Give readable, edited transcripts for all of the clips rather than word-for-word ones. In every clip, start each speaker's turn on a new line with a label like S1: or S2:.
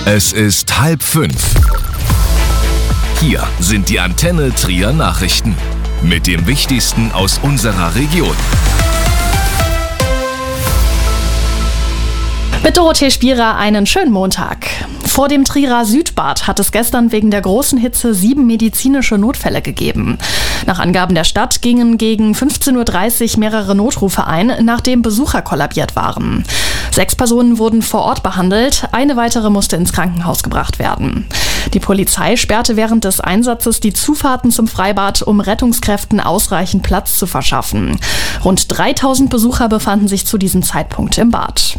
S1: Es ist 4:30. Hier sind die Antenne Trier Nachrichten mit dem Wichtigsten aus unserer Region.
S2: Mit Dorothee Spierer einen schönen Montag. Vor dem Trierer Südbad hat es gestern wegen der großen Hitze 7 medizinische Notfälle gegeben. Nach Angaben der Stadt gingen gegen 15:30 Uhr mehrere Notrufe ein, nachdem Besucher kollabiert waren. 6 Personen wurden vor Ort behandelt, eine weitere musste ins Krankenhaus gebracht werden. Die Polizei sperrte während des Einsatzes die Zufahrten zum Freibad, um Rettungskräften ausreichend Platz zu verschaffen. Rund 3000 Besucher befanden sich zu diesem Zeitpunkt im Bad.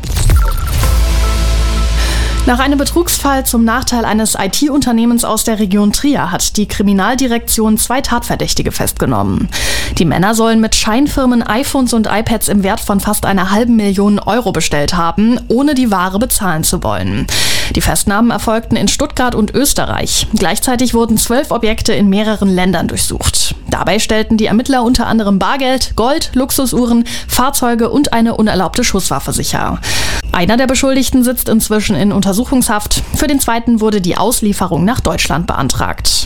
S2: Nach einem Betrugsfall zum Nachteil eines IT-Unternehmens aus der Region Trier hat die Kriminaldirektion 2 Tatverdächtige festgenommen. Die Männer sollen mit Scheinfirmen iPhones und iPads im Wert von fast 1,5 Million Euro bestellt haben, ohne die Ware bezahlen zu wollen. Die Festnahmen erfolgten in Stuttgart und Österreich. Gleichzeitig wurden 12 Objekte in mehreren Ländern durchsucht. Dabei stellten die Ermittler unter anderem Bargeld, Gold, Luxusuhren, Fahrzeuge und eine unerlaubte Schusswaffe sicher. Einer der Beschuldigten sitzt inzwischen in Untersuchungshaft. Für den zweiten wurde die Auslieferung nach Deutschland beantragt.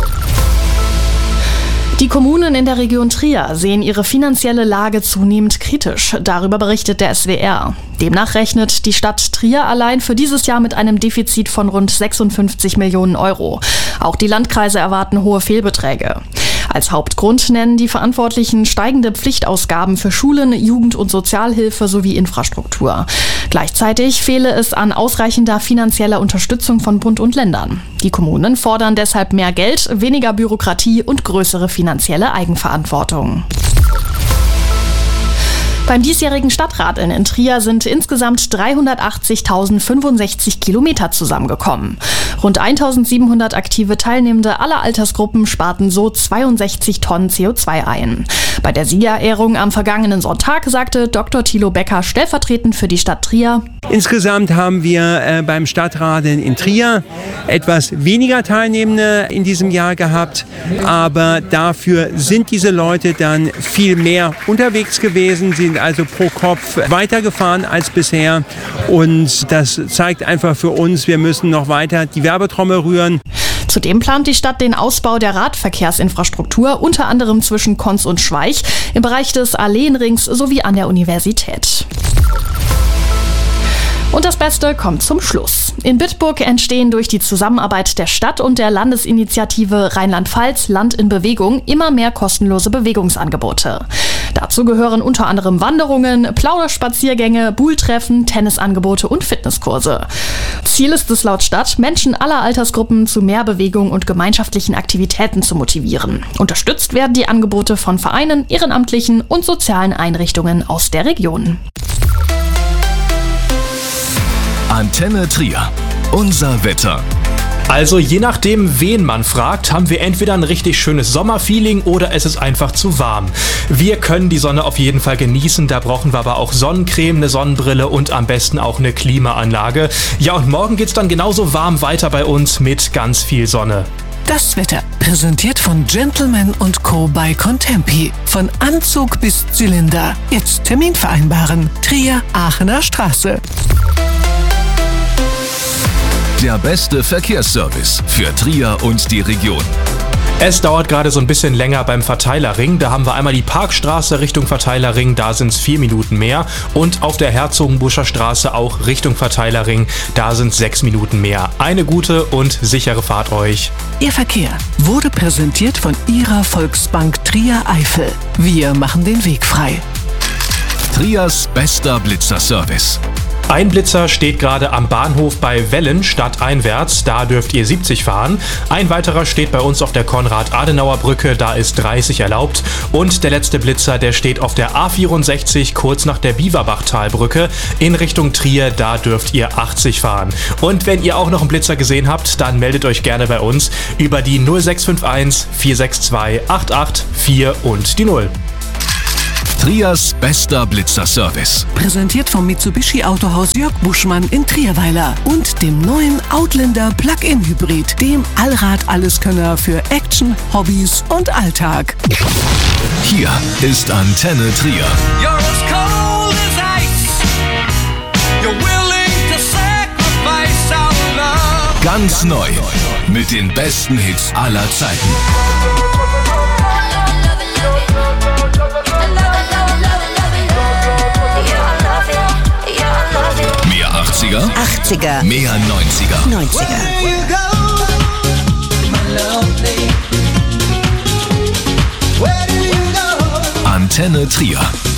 S2: Die Kommunen in der Region Trier sehen ihre finanzielle Lage zunehmend kritisch. Darüber berichtet der SWR. Demnach rechnet die Stadt Trier allein für dieses Jahr mit einem Defizit von rund 56 Millionen Euro. Auch die Landkreise erwarten hohe Fehlbeträge. Als Hauptgrund nennen die Verantwortlichen steigende Pflichtausgaben für Schulen, Jugend- und Sozialhilfe sowie Infrastruktur. Gleichzeitig fehle es an ausreichender finanzieller Unterstützung von Bund und Ländern. Die Kommunen fordern deshalb mehr Geld, weniger Bürokratie und größere finanzielle Eigenverantwortung. Beim diesjährigen Stadtrat in Trier sind insgesamt 380.065 Kilometer zusammengekommen. Rund 1.700 aktive Teilnehmende aller Altersgruppen sparten so 62 Tonnen CO2 ein. Bei der Siegerehrung am vergangenen Sonntag sagte Dr. Thilo Becker stellvertretend für die Stadt Trier:
S3: Insgesamt haben wir beim Stadtrat in Trier etwas weniger Teilnehmende in diesem Jahr gehabt, aber dafür sind diese Leute dann viel mehr unterwegs gewesen, sind also pro Kopf weitergefahren als bisher, und das zeigt einfach für uns, wir müssen noch weiter die Werbetrommel rühren.
S2: Zudem plant die Stadt den Ausbau der Radverkehrsinfrastruktur, unter anderem zwischen Konz und Schweich, im Bereich des Alleenrings sowie an der Universität. Und das Beste kommt zum Schluss. In Bitburg entstehen durch die Zusammenarbeit der Stadt und der Landesinitiative Rheinland-Pfalz Land in Bewegung immer mehr kostenlose Bewegungsangebote. Dazu gehören unter anderem Wanderungen, Plauderspaziergänge, Buhltreffen, Tennisangebote und Fitnesskurse. Ziel ist es laut Stadt, Menschen aller Altersgruppen zu mehr Bewegung und gemeinschaftlichen Aktivitäten zu motivieren. Unterstützt werden die Angebote von Vereinen, ehrenamtlichen und sozialen Einrichtungen aus der Region.
S1: Antenne Trier. Unser Wetter.
S4: Also je nachdem, wen man fragt, haben wir entweder ein richtig schönes Sommerfeeling oder es ist einfach zu warm. Wir können die Sonne auf jeden Fall genießen, da brauchen wir aber auch Sonnencreme, eine Sonnenbrille und am besten auch eine Klimaanlage. Ja, und morgen geht's dann genauso warm weiter bei uns mit ganz viel Sonne.
S5: Das Wetter, präsentiert von Gentleman & Co. bei Contempi. Von Anzug bis Zylinder. Jetzt Termin vereinbaren. Trier, Aachener Straße.
S1: Der beste Verkehrsservice für Trier und die Region.
S4: Es dauert gerade so ein bisschen länger beim Verteilerring. Da haben wir einmal die Parkstraße Richtung Verteilerring, da sind es 4 Minuten mehr. Und auf der Herzogenbusscher Straße auch Richtung Verteilerring, da sind es 6 Minuten mehr. Eine gute und sichere Fahrt euch.
S5: Ihr Verkehr wurde präsentiert von Ihrer Volksbank Trier Eifel. Wir machen den Weg frei.
S1: Triers bester Blitzerservice.
S4: Ein Blitzer steht gerade am Bahnhof bei Wellen stadteinwärts, da dürft ihr 70 fahren. Ein weiterer steht bei uns auf der Konrad-Adenauer-Brücke, da ist 30 erlaubt. Und der letzte Blitzer, der steht auf der A64 kurz nach der Biewerbachtalbrücke in Richtung Trier, da dürft ihr 80 fahren. Und wenn ihr auch noch einen Blitzer gesehen habt, dann meldet euch gerne bei uns über die 0651 462 884 und die 0.
S1: Triers bester Blitzerservice.
S5: Präsentiert vom Mitsubishi Autohaus Jörg Buschmann in Trierweiler und dem neuen Outlander Plug-in Hybrid, dem Allrad-Alleskönner für Action, Hobbys und Alltag.
S1: Hier ist Antenne Trier.
S6: You're as cold as ice. You're willing to sacrifice our love.
S1: Ganz neu. Mit den besten Hits aller Zeiten. Mehr 80er.
S7: 80er.
S1: Mehr 90er.
S7: 90er.
S1: Antenne Trier.